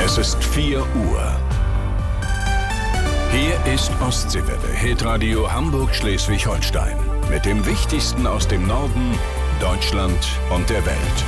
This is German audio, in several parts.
Es ist 4 Uhr. Hier ist Ostseewelle, Hitradio Hamburg-Schleswig-Holstein. Mit dem Wichtigsten aus dem Norden, Deutschland und der Welt.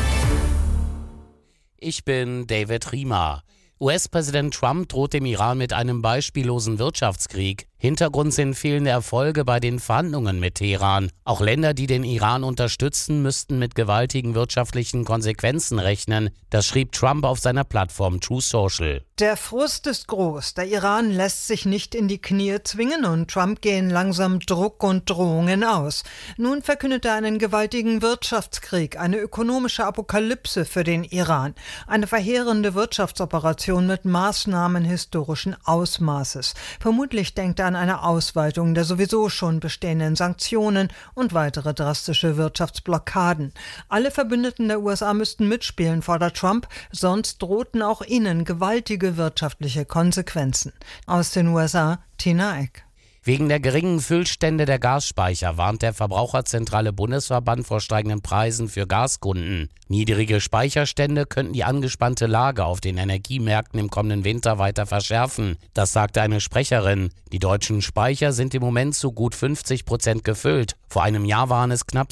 Ich bin David Riemer. US-Präsident Trump droht dem Iran mit einem beispiellosen Wirtschaftskrieg. Hintergrund sind fehlende Erfolge bei den Verhandlungen mit Teheran. Auch Länder, die den Iran unterstützen, müssten mit gewaltigen wirtschaftlichen Konsequenzen rechnen. Das schrieb Trump auf seiner Plattform Truth Social. Der Frust ist groß. Der Iran lässt sich nicht in die Knie zwingen und Trump gehen langsam Druck und Drohungen aus. Nun verkündet er einen gewaltigen Wirtschaftskrieg, eine ökonomische Apokalypse für den Iran. Eine verheerende Wirtschaftsoperation mit Maßnahmen historischen Ausmaßes. Vermutlich denkt er an eine Ausweitung der sowieso schon bestehenden Sanktionen und weitere drastische Wirtschaftsblockaden. Alle Verbündeten der USA müssten mitspielen, fordert Trump, sonst drohten auch ihnen gewaltige wirtschaftliche Konsequenzen. Aus den USA, Tina Eck. Wegen der geringen Füllstände der Gasspeicher warnt der Verbraucherzentrale Bundesverband vor steigenden Preisen für Gaskunden. Niedrige Speicherstände könnten die angespannte Lage auf den Energiemärkten im kommenden Winter weiter verschärfen. Das sagte eine Sprecherin. Die deutschen Speicher sind im Moment zu gut 50% gefüllt. Vor einem Jahr waren es knapp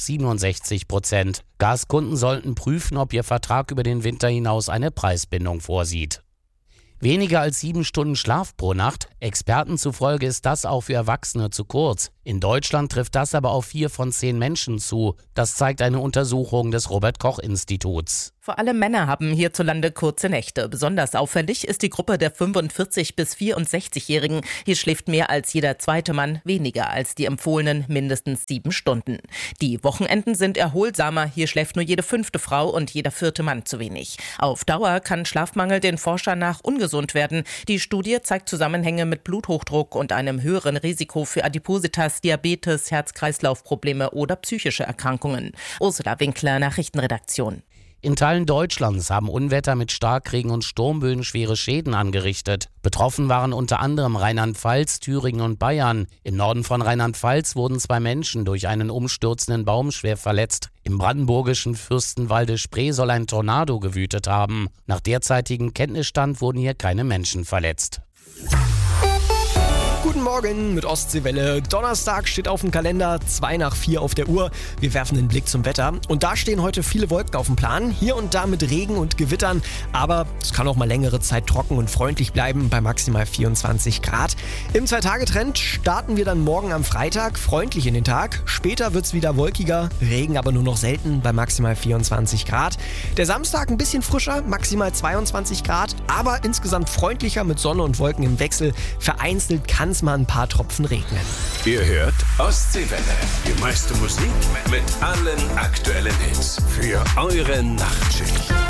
67%. Gaskunden sollten prüfen, ob ihr Vertrag über den Winter hinaus eine Preisbindung vorsieht. Weniger als 7 Stunden Schlaf pro Nacht. Experten zufolge ist das auch für Erwachsene zu kurz. In Deutschland trifft das aber auf 4 von 10 Menschen zu. Das zeigt eine Untersuchung des Robert-Koch-Instituts. Vor allem Männer haben hierzulande kurze Nächte. Besonders auffällig ist die Gruppe der 45- bis 64-Jährigen. Hier schläft mehr als jeder zweite Mann weniger als die empfohlenen mindestens 7 Stunden. Die Wochenenden sind erholsamer. Hier schläft nur jede 5. Frau und jeder 4. Mann zu wenig. Auf Dauer kann Schlafmangel den Forschern nach ungesund werden. Die Studie zeigt Zusammenhänge mit Bluthochdruck und einem höheren Risiko für Adipositas, Diabetes, Herz-Kreislauf-Probleme oder psychische Erkrankungen. Ursula Winkler, Nachrichtenredaktion. In Teilen Deutschlands haben Unwetter mit Starkregen und Sturmböen schwere Schäden angerichtet. Betroffen waren unter anderem Rheinland-Pfalz, Thüringen und Bayern. Im Norden von Rheinland-Pfalz wurden 2 Menschen durch einen umstürzenden Baum schwer verletzt. Im brandenburgischen Fürstenwalde-Spree soll ein Tornado gewütet haben. Nach derzeitigem Kenntnisstand wurden hier keine Menschen verletzt. Guten Morgen mit Ostseewelle. Donnerstag steht auf dem Kalender, 2 nach 4 auf der Uhr. Wir werfen den Blick zum Wetter. Und da stehen heute viele Wolken auf dem Plan. Hier und da mit Regen und Gewittern. Aber es kann auch mal längere Zeit trocken und freundlich bleiben bei maximal 24 Grad. Im 2-Tage-Trend starten wir dann morgen am Freitag freundlich in den Tag. Später wird es wieder wolkiger, Regen aber nur noch selten bei maximal 24 Grad. Der Samstag ein bisschen frischer, maximal 22 Grad. Aber insgesamt freundlicher mit Sonne und Wolken im Wechsel. Vereinzelt kann es mal ein paar Tropfen regnen. Ihr hört Ostseewelle. Die meiste Musik mit allen aktuellen Hits für eure Nachtschicht.